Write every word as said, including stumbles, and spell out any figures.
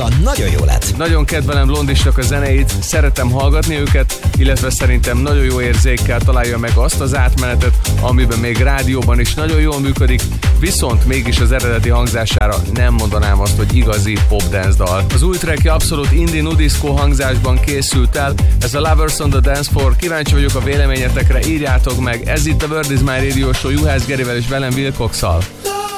nagyon jó lett. Nagyon kedvelem Blondisnak a zenéit, szeretem hallgatni őket, illetve szerintem nagyon jó érzékkel találja meg azt az átmenetet, amiben még rádióban is nagyon jól működik, viszont mégis az eredeti hangzására nem mondanám azt, hogy igazi pop-dance dal. Az új trackje abszolút indie nudiszkó hangzásban készült el, ez a Lovers on the Dance Floor, kíváncsi vagyok a véleményetekre, írjátok meg, ez itt a Word is My Radio Show Juhász Gerivel és velem Will Cox-szal.